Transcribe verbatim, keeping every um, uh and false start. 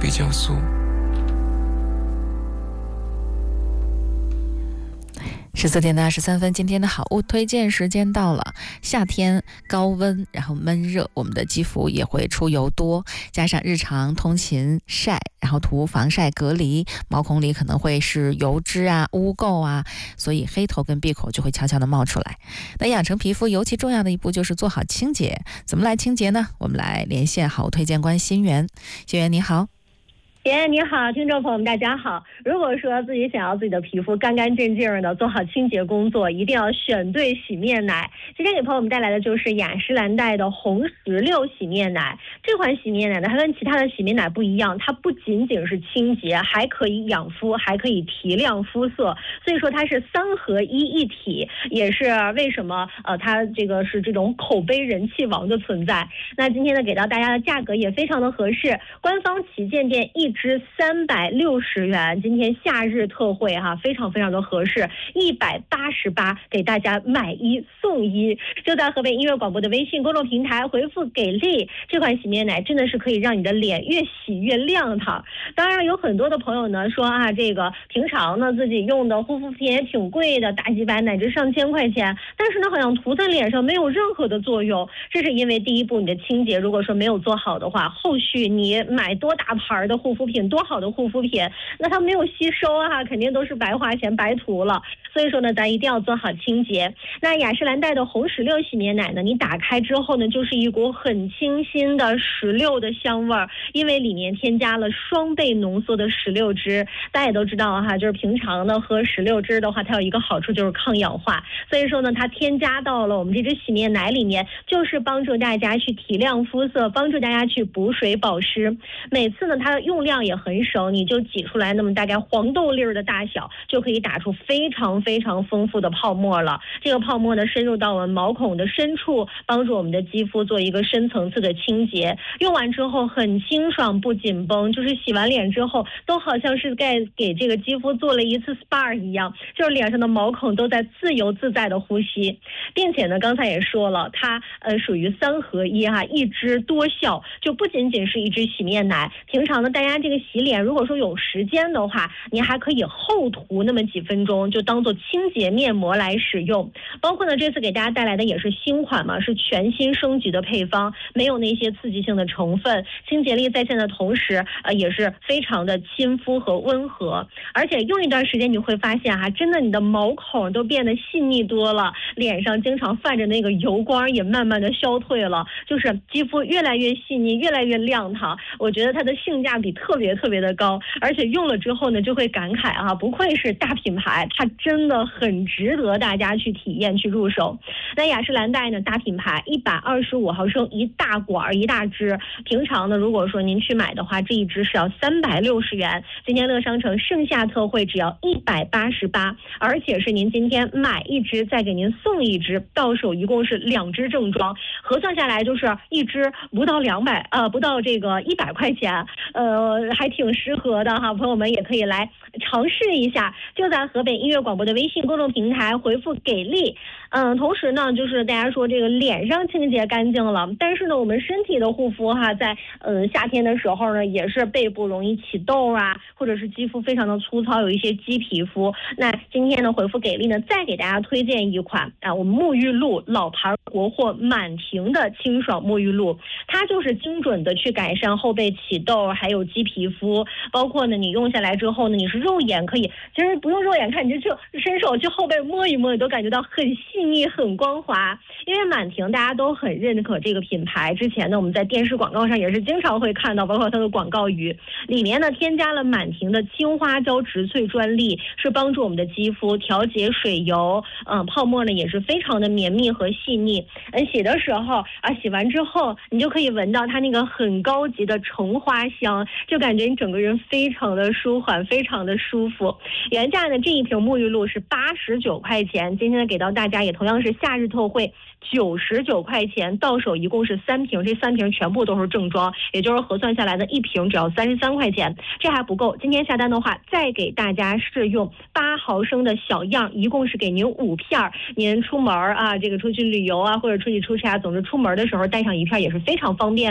比较素。 十四点的二十三分，今天的好物推荐时间到了。夏天高温，然后闷热，我们的肌肤也会出油多，加上日常通勤晒，然后涂防晒隔离，毛孔里可能会是油脂啊、污垢啊，所以黑头跟闭口就会悄悄的冒出来。那养成皮肤尤其重要的一步就是做好清洁。怎么来清洁呢？我们来连线好物推荐官新源。新源你好。 姐你好，听众朋友们大家好。如果说自己想要自己的皮肤干干净净的做好清洁工作，一定要选对洗面奶。今天给朋友们带来的就是雅诗兰黛的红石榴洗面奶。这款洗面奶呢，它跟其他的洗面奶不一样，它不仅仅是清洁，还可以养肤，还可以提亮肤色，所以说它是三合一一体，也是为什么呃它这个是这种口碑人气王的存在。那今天呢给到大家的价格也非常的合适，官方旗舰店一支三百六十元，今天夏日特惠哈、啊，非常非常的合适，一百八十八给大家买一送一。就在河北音乐广播的微信公众平台回复给力，这款洗面奶真的是可以让你的脸越洗越亮堂。当然有很多的朋友呢说啊，这个平常呢自己用的护肤品也挺贵的，大几百乃至上千块钱，但是呢好像涂在脸上没有任何的作用。这是因为第一步你的清洁如果说没有做好的话，后续你买多大牌的护肤品多好的护肤品，那它没有吸收啊，肯定都是白花钱白涂了。所以说呢咱一定要做好清洁。那雅诗兰黛的红石榴洗面奶呢，你打开之后呢就是一股很清新的石榴的香味儿，因为里面添加了双倍浓缩的石榴汁。大家也都知道哈，就是平常呢喝石榴汁的话，它有一个好处就是抗氧化，所以说呢它添加到了我们这支洗面奶里面，就是帮助大家去提亮肤色，帮助大家去补水保湿。每次呢它的用量也很省，你就挤出来那么大概黄豆粒儿的大小，就可以打出非常非常丰富的泡沫了。这个泡沫呢深入到我们毛孔的深处，帮助我们的肌肤做一个深层次的清洁。用完之后很清爽不紧绷，就是洗完脸之后都好像是在给这个肌肤做了一次 S P A 一样，就是脸上的毛孔都在自由自在的呼吸。并且呢刚才也说了，它呃属于三合一哈、啊，一支多效，就不仅仅是一支洗面奶。平常呢大家这个洗脸如果说有时间的话，你还可以后涂那么几分钟，就当做清洁面膜来使用。包括呢这次给大家带来的也是新款嘛，是全新升级的配方，没有那些刺激性的成分，清洁力在线的同时呃也是非常的亲肤和温和。而且用一段时间你会发现哈、啊，真的你的毛孔都变得细腻多了，脸上经常泛着那个油光也慢慢的消退了，就是肌肤越来越细腻，越来越亮堂。我觉得它的性价比特别特别的高，而且用了之后呢就会感慨啊，不愧是大品牌，它真的很值得大家去体验去入手。那雅诗兰黛呢大品牌，一百二十五毫升一大管一大支，平常呢如果说您去买的话，这一支是要三百六十元，今天乐商城盛夏特惠只要一百八十八，而且是您今天买一支再给您送一支，到手一共是两支正装，核算下来就是一支不到两百呃不到这个一百块钱，呃还挺适合的哈，朋友们也可以来尝试一下。就在河北音乐广播的微信公众平台回复给力。嗯，同时呢就是大家说这个脸上清洁干净了，但是呢我们身体的护肤哈，在嗯夏天的时候呢也是背部容易起痘啊，或者是肌肤非常的粗糙，有一些鸡皮肤。那今天呢回复给力呢再给大家推荐一款啊，我们沐浴露老牌国货满婷的清爽沐浴露，它就是精准的去改善后背起痘还有鸡皮肤。包括呢你用下来之后呢，你是肉眼可以，其实不用肉眼看，你就就伸手去后背摸一摸，你都感觉到很细腻很光滑。因为满婷大家都很认可这个品牌，之前呢我们在电视广告上也是经常会看到，包括它的广告语里面呢添加了满婷的青花椒植萃专利，是帮助我们的肌肤调节水油，嗯，泡沫呢也是非常的绵密和细腻。嗯，洗的时候啊，洗完之后你就可以闻到它那个很高级的橙花香，就感觉你整个人非常的舒缓，非常的舒服。原价呢这一瓶沐浴露是八十九块钱，今天呢给到大家也同样是夏日特惠九十九块钱，到手一共是三瓶，这三瓶全部都是正装，也就是核算下来的一瓶只要三十三块钱。这还不够，今天下单的话再给大家试用八毫升的小样，一共是给您五片，您出门啊，这个出去旅游啊，或者出去出差啊，总之出门的时候带上一片也是非常方便。